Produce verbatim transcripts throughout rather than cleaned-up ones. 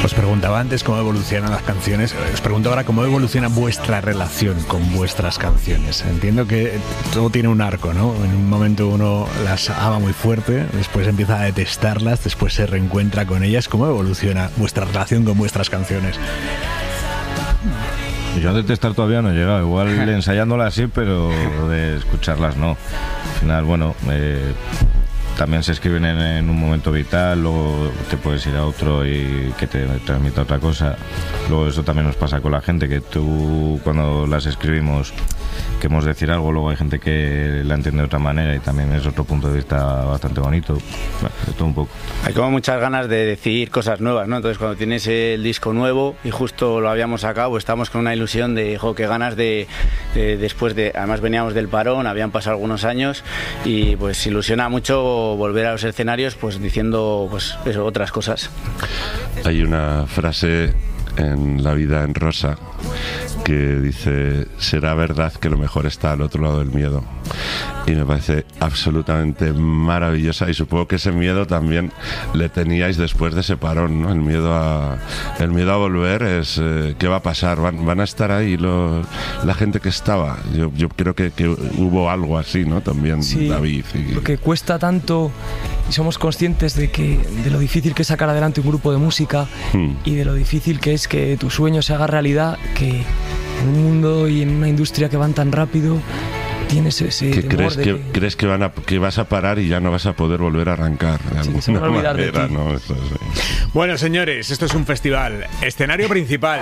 Os preguntaba antes cómo evolucionan las canciones. Os pregunto ahora cómo evoluciona vuestra relación con vuestras canciones. Entiendo que todo tiene un arco, ¿no? En un momento uno las ama muy fuerte, después empieza a detestarlas, después se reencuentra con ellas. ¿Cómo evoluciona vuestra relación con vuestras canciones? Yo a detestar todavía no he llegado, igual ensayándolas sí, pero de escucharlas no. Al final, bueno, eh, también se escriben en, en un momento vital, luego te puedes ir a otro y que te transmita otra cosa. Luego eso también nos pasa con la gente, que tú cuando las escribimos queremos decir algo, luego hay gente que la entiende de otra manera y también es otro punto de vista bastante bonito. Bueno, de todo un poco. Hay como muchas ganas de decir cosas nuevas, ¿no? Entonces cuando tienes el disco nuevo y justo lo habíamos sacado, pues estamos con una ilusión de, jo, qué ganas de, de después de, además veníamos del parón, habían pasado algunos años y pues ilusiona mucho volver a los escenarios pues diciendo pues eso, otras cosas. Hay una frase en La vida en rosa que dice: será verdad que lo mejor está al otro lado del miedo. Y me parece absolutamente maravillosa, y supongo que ese miedo también le teníais después de ese parón, ¿no? El miedo a, el miedo a volver es eh, ¿qué va a pasar? ¿Van, van a estar ahí los, la gente que estaba? Yo, yo creo que, que hubo algo así, ¿no? También, sí, David. Y... Porque cuesta tanto y somos conscientes de que de lo difícil que es sacar adelante un grupo de música hmm. y de lo difícil que es que tu sueño se haga realidad, que en un mundo y en una industria que van tan rápido tienes ese ¿Qué temor crees de que, que... crees que, van a, que vas a parar y ya no vas a poder volver a arrancar de sí, se van a olvidar manera, de ti. ¿no? Eso sí. Bueno, señores, esto es un festival. Escenario principal.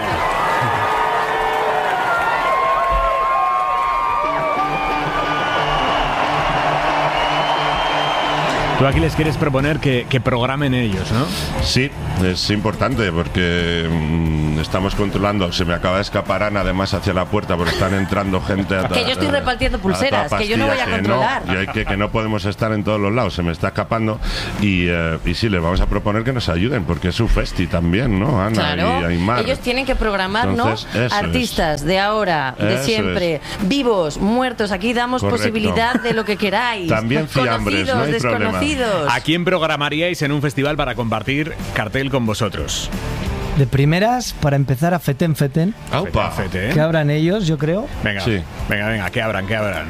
Tú aquí les quieres proponer que, que programen ellos, ¿no? Sí, es importante porque mmm, estamos controlando. Se me acaba de escapar Ana además hacia la puerta porque están entrando gente a que yo estoy repartiendo pulseras, que yo no voy a controlar. No, y hay que, que no podemos estar en todos los lados, se me está escapando. Y, eh, y sí, les vamos a proponer que nos ayuden porque es su festi también, ¿no, Ana? Claro, y Aymar. Ellos tienen que programar, Entonces, ¿no? Artistas es. de ahora, de eso siempre, es. vivos, muertos. Aquí damos Correcto. posibilidad de lo que queráis. También fiambres, no hay desconocidos. ¿A quién programaríais en un festival para compartir cartel con vosotros? De primeras, para empezar, a Feten Feten. Opa. Feten. Que abran ellos, yo creo. Venga, sí. venga, venga, que abran, que abran.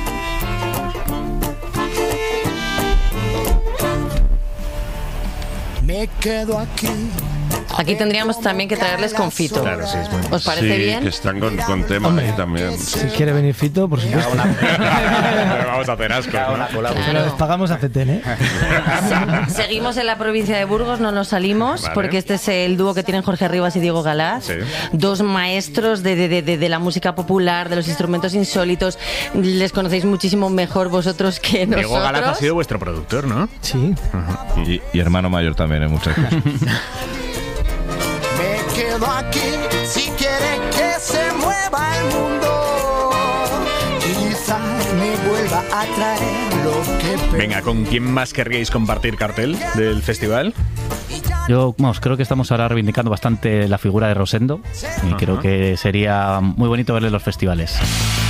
Me quedo aquí. Aquí tendríamos también que traerles con Fito. Claro, sí, es muy... ¿Os parece sí, bien? Que están con, con tema ahí también. Si sí. quiere venir Fito, por supuesto. Pero vamos a hacer asco, ¿no? Claro. Pero les pagamos a Feten, ¿eh? Seguimos en la provincia de Burgos, no nos salimos, vale. porque este es el dúo que tienen Jorge Rivas y Diego Galás. Sí. Dos maestros de, de, de, de la música popular, de los instrumentos insólitos. Les conocéis muchísimo mejor vosotros que nosotros. Diego Galás ha sido vuestro productor, ¿no? Sí. Uh-huh. y, y hermano mayor también en muchas cosas. Quedo aquí si quiere que se mueva el mundo. Quizás me vuelva a traer lo que... Venga, ¿con quién más querríais compartir cartel del festival? Yo, vamos, creo que estamos ahora reivindicando bastante la figura de Rosendo y uh-huh. creo que sería muy bonito verle en los festivales.